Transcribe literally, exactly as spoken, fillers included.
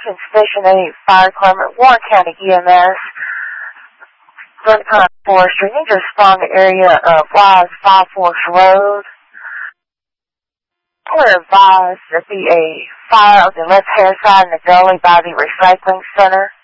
Attention Station eight Fire Department, Warren County E M S, Glen Pine Forestry. Need to respond to area of Wise Five Forks Road. We're advised there be a fire on the left-hand side in the gully by the recycling center.